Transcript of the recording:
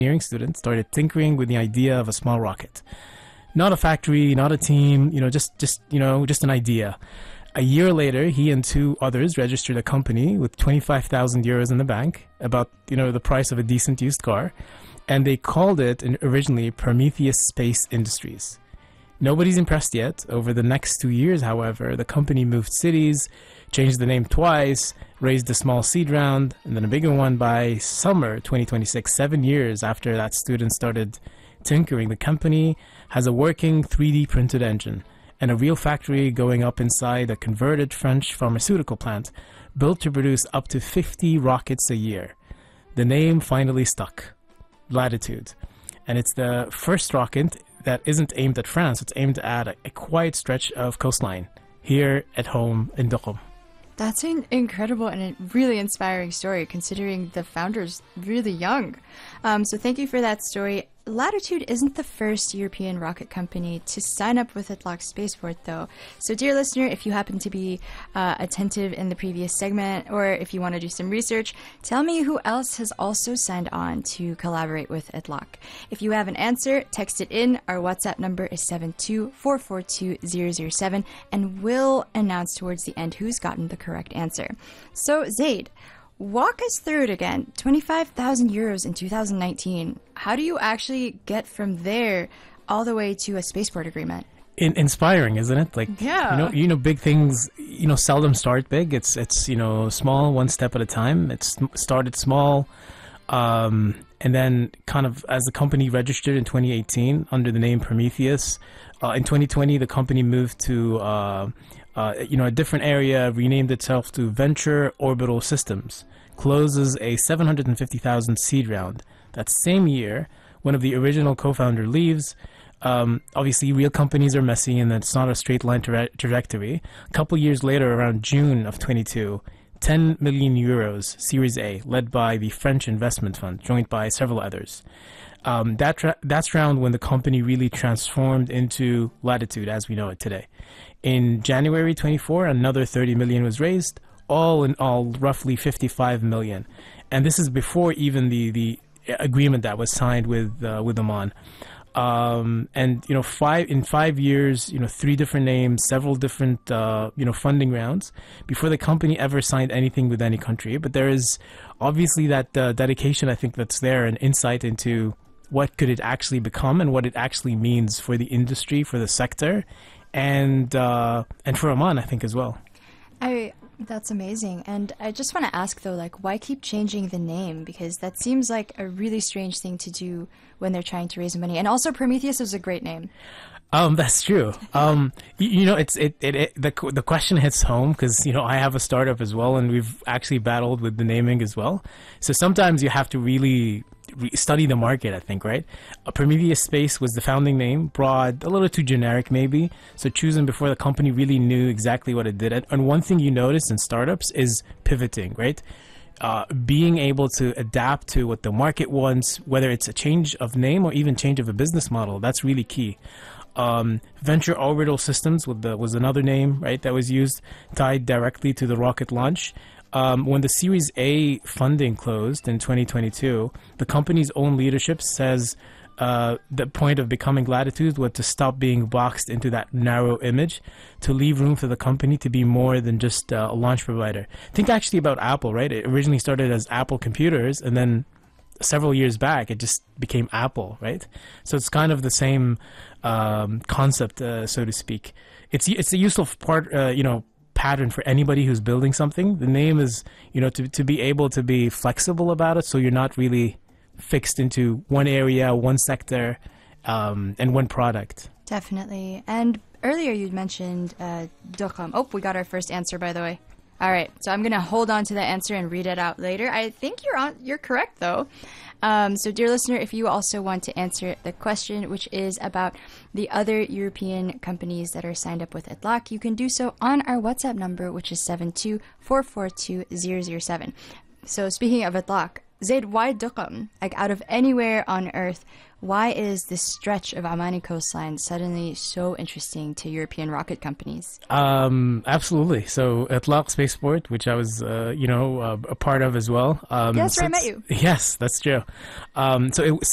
engineering student started tinkering with the idea of a small rocket. Not a factory, not a team, just an idea. A year later, he and two others registered a company with 25,000 euros in the bank, about, the price of a decent used car. And they called it originally Prometheus Space Industries. Nobody's impressed yet. Over the next 2 years, however, the company moved cities, changed the name twice, raised a small seed round, and then a bigger one by summer 2026, 7 years after that student started tinkering. The company has a working 3D printed engine and a real factory going up inside a converted French pharmaceutical plant built to produce up to 50 rockets a year. The name finally stuck. Latitude. And it's the first rocket that isn't aimed at France. It's aimed at a quiet stretch of coastline here at home in Duqm. That's an incredible and a really inspiring story, considering the founder's really young. So thank you for that story. Latitude isn't the first European rocket company to sign up with Itlaq Spaceport, though. So, dear listener, if you happen to be attentive in the previous segment, or if you want to do some research, tell me who else has also signed on to collaborate with Itlaq. If you have an answer, text it in. Our WhatsApp number is 72442-007, and we'll announce towards the end who's gotten the correct answer. So, Zaid, walk us through it again. 25,000 euros in 2019. How do you actually get from there all the way to a spaceport agreement? Inspiring, isn't it? Yeah. Big things, seldom start big. It's small, one step at a time. It's started small, and then kind of as the company registered in 2018 under the name Prometheus. In 2020, the company moved to a different area, renamed itself to Venture Orbital Systems, closes a 750,000 seed round. That same year, one of the original co-founder leaves. Obviously, real companies are messy, and it's not a straight line trajectory. A couple years later, around June of 22, 10 million euros Series A, led by the French Investment Fund, joined by several others. That's around when the company really transformed into Latitude as we know it today. In January 24, another 30 million was raised, all in all, roughly 55 million. And this is before even the agreement that was signed with Oman. In 5 years, 3 different names, several different, funding rounds before the company ever signed anything with any country. But there is obviously that dedication, I think, that's there, and insight into what could it actually become and what it actually means for the industry, for the sector, and for Oman, I think, as well. That's amazing. And I just want to ask, though, why keep changing the name? Because that seems like a really strange thing to do when they're trying to raise money. And also, Prometheus is a great name. That's true. The question hits home because, I have a startup as well, and we've actually battled with the naming as well. So sometimes you have to really study the market, I think, right? Prometheus Space was the founding name, broad, a little too generic maybe, so chosen before the company really knew exactly what it did. And one thing you notice in startups is pivoting, right? Being able to adapt to what the market wants, whether it's a change of name or even change of a business model, that's really key. Venture Orbital Systems was another name, right, that was used, tied directly to the rocket launch. When the Series A funding closed in 2022, the company's own leadership says the point of becoming Latitude was to stop being boxed into that narrow image, to leave room for the company to be more than just a launch provider. Think actually about Apple, right? It originally started as Apple Computers, and then several years back, it just became Apple, right? So it's kind of the same concept, so to speak. It's a useful pattern for anybody who's building something. The name is, to be able to be flexible about it, so you're not really fixed into one area, one sector, and one product. Definitely. And earlier you mentioned Duqm. Oh, we got our first answer, by the way. All right, so I'm going to hold on to that answer and read it out later. I think you're correct, though. So, dear listener, if you also want to answer the question, which is about the other European companies that are signed up with Itlaq, you can do so on our WhatsApp number, which is 72442-007. So, speaking of Itlaq, Zaid, why Duqm? Out of anywhere on Earth, why is this stretch of Omani coastline suddenly so interesting to European rocket companies? Absolutely. So Itlaq Spaceport, which I was, a part of as well. Yes, I met you. Yes, that's true. So it